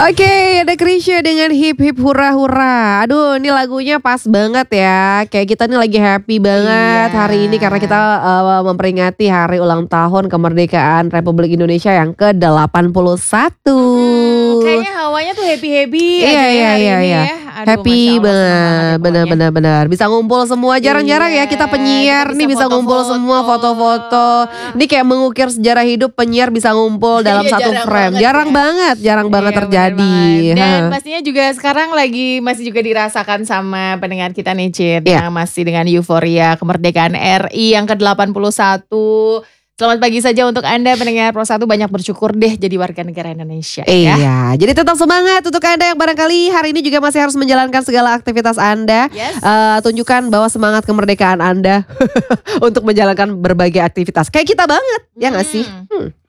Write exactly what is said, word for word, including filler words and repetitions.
Oke, ada Chrisye dengan Hip Hip Hura Hura. Aduh, ini lagunya pas banget ya. Kayak kita nih lagi happy banget Iya. hari ini karena kita uh, memperingati hari ulang tahun kemerdekaan Republik Indonesia yang ke delapan puluh satu. Hmm, kayaknya hawanya tuh happy-happy Iya, aja ya iya, hari iya, ini iya. ya. Aduh, Happy Masya Allah, senang banget, banget ya pokoknya. benar-benar benar. Bisa ngumpul semua, jarang-jarang ya Iya, kita penyiar kita nih bisa bisa ngumpul semua foto-foto. Ini kayak mengukir sejarah hidup penyiar bisa ngumpul dalam Iya, satu jarang frame. banget Jarang ya. banget, jarang banget Iya, bener terjadi. banget. Dan Heeh. pastinya juga sekarang lagi masih juga dirasakan sama pendengar kita nih Cid, Iya. yang masih dengan euforia kemerdekaan R I yang ke delapan puluh satu. Selamat pagi saja untuk Anda pendengar Pro satu, banyak bersyukur deh jadi warga negara Indonesia ya. Iya, jadi tetap semangat untuk Anda yang barangkali hari ini juga masih harus menjalankan segala aktivitas Anda. Yes. Eh, tunjukkan bahwa semangat kemerdekaan Anda untuk menjalankan berbagai aktivitas. Kayak kita banget, ya nggak sih? Hmm. Hmm.